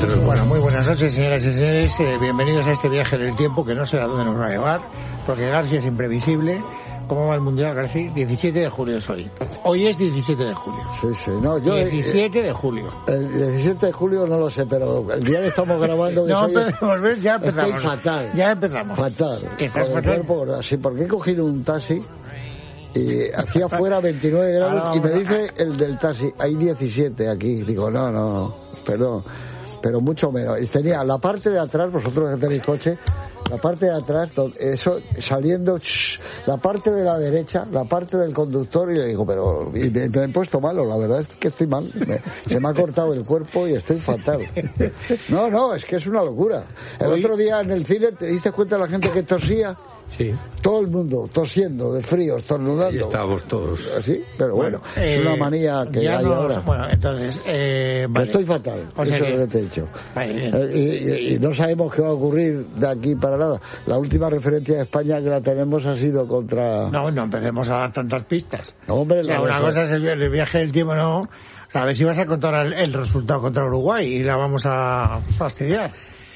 Bueno, muy buenas noches, señoras y señores. Bienvenidos a este viaje del tiempo que no sé a dónde nos va a llevar, porque García es imprevisible. ¿Cómo va el Mundial, García? 17 de julio es hoy. Hoy es 17 de julio. Sí. No, yo, 17 de julio. El 17 de julio no lo sé, pero el día que estamos grabando... No podemos ver, ya empezamos. Estoy fatal. Ya empezamos. Fatal. ¿Que estás con fatal? El cuerpo, sí, porque he cogido un taxi y hacía fuera 29 grados y me dice el del taxi, hay 17 aquí. Digo, no, perdón, pero mucho menos. Y tenía la parte de atrás, vosotros que tenéis coche, la parte de atrás, eso saliendo, la parte de la derecha, la parte del conductor, y le digo, pero y me he puesto malo, la verdad es que estoy mal, se me ha cortado el cuerpo y estoy fatal. No, es que es una locura. El otro día en el cine, ¿te diste cuenta de la gente que tosía? Sí. Todo el mundo tosiendo, de frío, estornudando. Ahí estábamos todos. Sí, pero bueno, es una manía que hay ahora. Bueno, entonces, vale. Estoy fatal, O sea eso que... es lo que te he dicho. Vale, y no sabemos qué va a ocurrir de aquí para nada. La última referencia de España que la tenemos ha sido contra... No empecemos a dar tantas pistas. No, hombre, o sea, una cosa es el viaje del tiempo, no. A ver si vas a contar el resultado contra Uruguay y la vamos a fastidiar.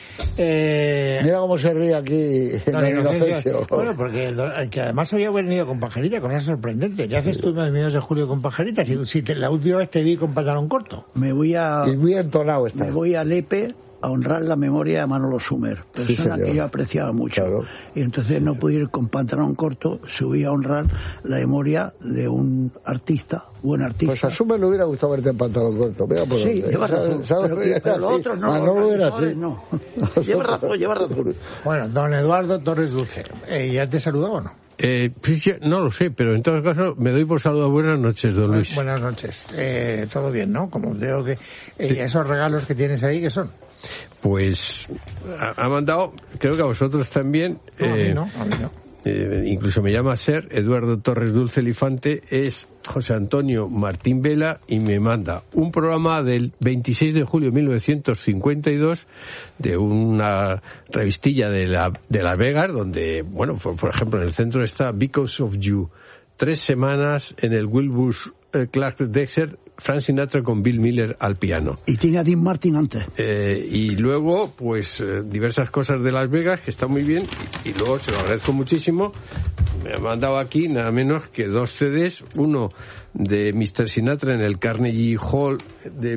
Mira cómo se ríe aquí en la inocencia. Bueno, porque que además había venido con Pajarita, con eso sorprendente. ¿Qué haces tú en el mes de julio con Pajarita? Si la última vez te vi con pantalón corto. Y muy entonado está. Me voy a Lepe a honrar la memoria de Manolo Sumer, persona que yo apreciaba mucho. Claro. Y entonces no pude ir con pantalón corto, subí a honrar la memoria de un buen artista. Pues a Sumer le hubiera gustado verte en pantalón corto. Mira por sí, lleva razón. Pero los otros no. Manolo era así. No. Lleva razón. Bueno, don Eduardo Torres Dulce, ¿ya te saludó o no? Pues ya, no lo sé, pero en todo caso me doy por saludado. Buenas noches, don Luis. Buenas noches. Todo bien, ¿no? Como veo que esos regalos que tienes ahí, ¿qué son? Pues ha mandado, creo que a vosotros también. No, a mí no. Incluso me llama Ser Eduardo Torres Dulce Elifante, es José Antonio Martín Vela, y me manda un programa del 26 de julio de 1952 de una revistilla de Las Vegas, donde, bueno, por ejemplo, en el centro está Because of You, 3 semanas en el Wilbur Clark Dexter, Frank Sinatra con Bill Miller al piano. Y tiene a Dean Martin antes. Y luego, pues, diversas cosas de Las Vegas, que está muy bien, y luego se lo agradezco muchísimo. Me ha mandado aquí nada menos que 2 CDs, uno de Mr. Sinatra en el Carnegie Hall de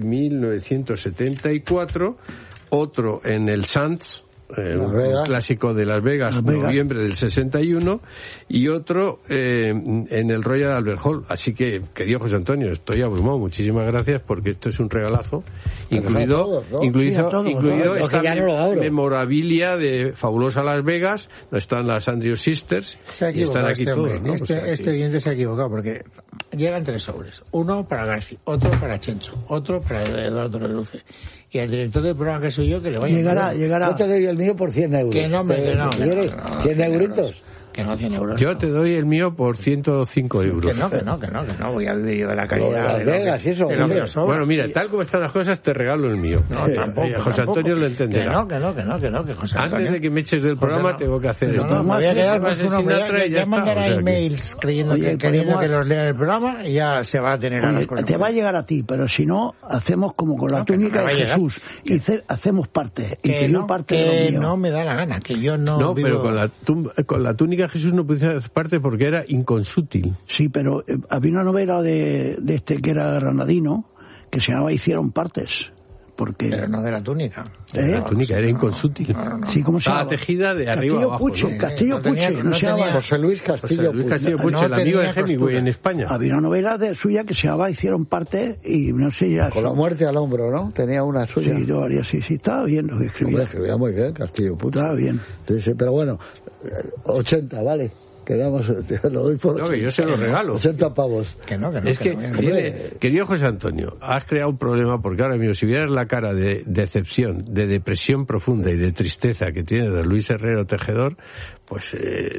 1974, otro en el Sands, un clásico de Las Vegas, noviembre del 61, y otro en el Royal Albert Hall. Así que, querido José Antonio, estoy abrumado. Muchísimas gracias, porque esto es un regalazo, incluido esta memorabilia de fabulosa Las Vegas, donde están las Andrews Sisters, y están aquí todos, ¿no? Este oyente se ha equivocado, porque llegan 3 sobres. Uno para García, otro para Chencho, otro para Eduardo Torres Dulce. Y al director del programa, que soy yo, que le vaya llegará. Yo te doy el mío por 100 euros. Que no, que no. ¿Quieres? 100 euritos. Que no, 100 euros. Yo te doy el mío por 105 euros. Que no. Voy a vivir yo de la calidad. De Las Vegas, eso. Bueno, mira, tal como están las cosas, te regalo el mío. No, tampoco. José Antonio lo entenderá. Que no, que José Antonio. Antes de que me eches del programa, tengo que hacer esto. No, me voy a quedar más uno. Ya mandará emails creyendo que los lea el programa, y ya se va a tener a las cosas. Te va a llegar a ti, pero si no, hacemos como con la túnica de Jesús. Y hacemos parte. Y te dio parte de lo mío. No me da la gana, que yo no. No, pero con la túnica de Jesús no pudiese hacer parte porque era inconsútil. Sí, pero había una novela de este que era granadino que se llamaba Hicieron Partes. Pero no de la túnica. La túnica era inconsútil. No. Sí, ¿cómo se llama? Estaba tejida de arriba abajo. Castillo Puche, no se llama. José Luis Castillo Puche, el amigo de Hemingway en España. Había una novela suya que se llamaba Hicieron Parte, y no sé ya. Con la muerte al hombro, ¿no? Tenía una suya. Sí, yo haría sí, estaba bien lo que escribía. Hombre, escribía muy bien, Castillo Puche. Estaba bien. Sí, pero bueno, 80, ¿vale? Quedamos, lo doy por 80. No, que yo se lo regalo. 80 pavos. Que no. Es que querido José Antonio, has creado un problema, porque ahora mismo, si vieras la cara de decepción, de depresión profunda y de tristeza que tiene de Luis Herrero Tejedor, pues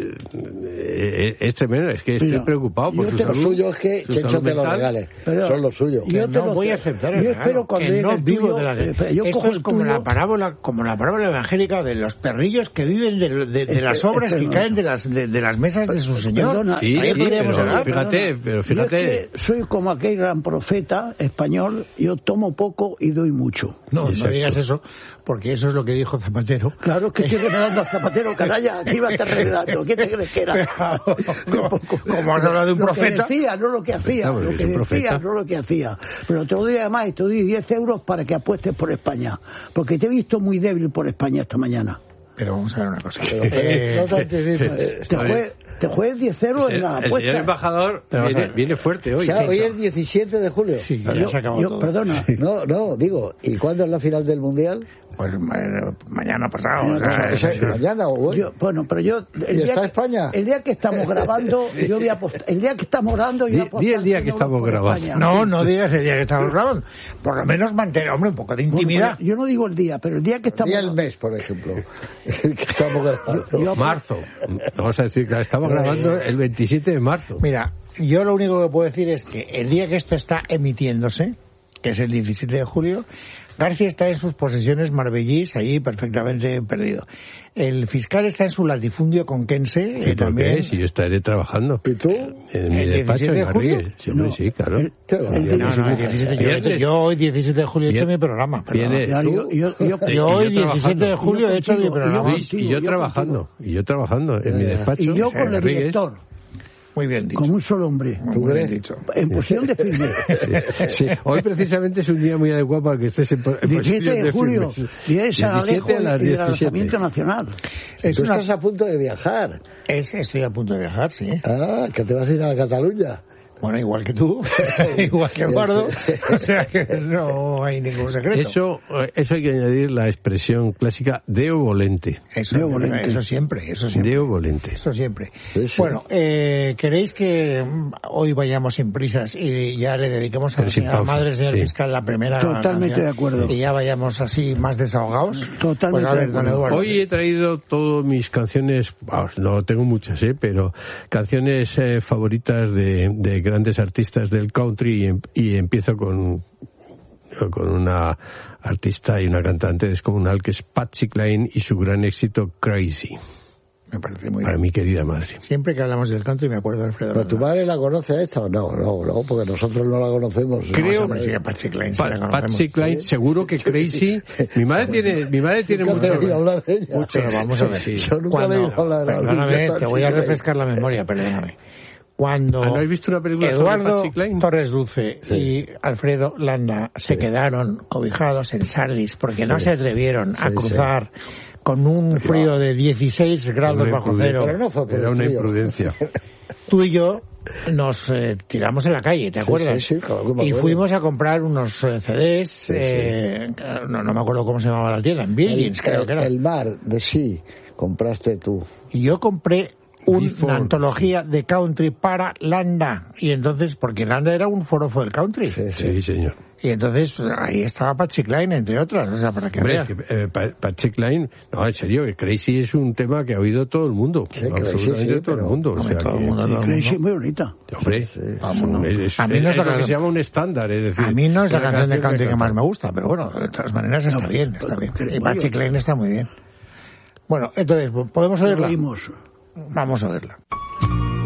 es tremendo. Es que estoy preocupado por su salud. Lo suyo es que Chencho te lo regale. Son los suyos. Yo no voy a aceptar el regalo, que no vivo de la... Esto es como la parábola evangélica de los perrillos que viven de las sobras que caen de las mesas de su señor. Perdona, sí, pero fíjate. Yo es que soy como aquel gran profeta español, yo tomo poco y doy mucho. No digas eso, porque eso es lo que dijo Zapatero. Claro, es que estoy remedando a Zapatero, canalla, aquí va a estar remedando. ¿Qué te crees que era? Como has hablado de un profeta. Lo que decía, no lo que hacía. Claro, lo que decía, no lo que hacía. Pero te doy además, te doy 10 euros para que apuestes por España. Porque te he visto muy débil por España esta mañana. Pero vamos a ver una cosa. No te anticipes. Te juegues 10 euros en la apuesta. El señor embajador viene fuerte hoy. Hoy es 17 de julio. Sí, ya se acabó todo. Perdona. No, digo, ¿y cuándo es la final del Mundial? Pues mañana pasado. Mañana o hoy. Pero yo... ¿Está España? El día que estamos grabando, yo voy a apostar. El día que estamos grabando, yo voy a apostar. Di el día que estamos grabando. No digas el día que estamos grabando. Por lo menos mantener, hombre, un poco de intimidad. Yo no digo el día, pero el día que estamos... El mes, por ejemplo. El que estamos grabando. Marzo. Vamos a decir que estamos grabando el 27 de marzo. Mira, yo lo único que puedo decir es que el día que esto está emitiéndose, que es el 17 de julio, García está en sus posesiones marbellís, allí perfectamente perdido. El fiscal está en su latifundio conquense también. Sí, yo estaré trabajando. ¿Y tú? En mi despacho en Garrigues. Sí, claro. Yo hoy 17 de julio he hecho mi programa. Yo hoy 17 de julio he hecho mi programa. Y yo trabajando en mi despacho. Y yo con el director. Muy bien dicho. Como un solo hombre. Muy bien dicho. En posición de firme. Sí. Hoy precisamente es un día muy adecuado para que estés en 17 de julio, día de San Alejo y del lanzamiento nacional. Tú estás a punto de viajar. Estoy a punto de viajar, sí. Ah, que te vas a ir a Cataluña. Bueno, igual que tú, igual que Eduardo, o sea que no hay ningún secreto. Eso hay que añadir la expresión clásica Deo volente. Eso siempre. Deo volente. Eso siempre. Sí. Bueno, ¿queréis que hoy vayamos sin prisas y ya le dediquemos a la señora madre, señor fiscal, la primera? Totalmente de acuerdo. Y ya vayamos así más desahogados. Totalmente. Pues a ver, don Eduardo. Hoy he traído todas mis canciones, no tengo muchas, pero canciones favoritas de grandes artistas del country y empiezo con una artista y una cantante descomunal que es Patsy Cline y su gran éxito Crazy. Me parece muy para bien. mi querida madre. Siempre que hablamos del country me acuerdo de Alfredo. ¿Pero tu madre la conoce a esta o no? No, porque nosotros no la conocemos. Creo que Patsy Cline, Patsy Cline, seguro que Crazy. Mi madre tiene mucho. Hablar de ella. Pero vamos a ver. Sí. Yo nunca he oído hablar de ella. Perdóname, te voy a refrescar la memoria, perdóname. Cuando ¿no has visto una película Eduardo sobre Patsy Cline? Torres Dulce y Alfredo Landa se quedaron cobijados en Sardis porque no se atrevieron a cruzar con un frío de 16 grados bajo cero. Pero no fue por Era el una frío. imprudencia. Tú y yo nos tiramos en la calle, ¿te acuerdas? Sí, claro que me y acuerdo. fuimos a comprar unos CDs, no me acuerdo cómo se llamaba la tienda, en Virgins creo que era. El Mar de Sí, compraste tú. Y yo compré una antología de country para Landa. Y entonces, porque Landa era un forofo del country. Sí, señor. Y entonces ahí estaba Patsy Cline, entre otras. O sea, para que veas. Patsy Cline, no, en serio, Crazy es un tema que ha oído todo el mundo. Sí, absolutamente todo el mundo. O sea, todo el mundo. Crazy es muy bonita. Hombre, a mí no es lo que se llama un estándar, es decir. A mí no es la canción de country que más me gusta, pero bueno, de todas maneras está bien. Y Patsy Cline está muy bien. Bueno, entonces, ¿podemos oírla? Oímos. Vamos a verla.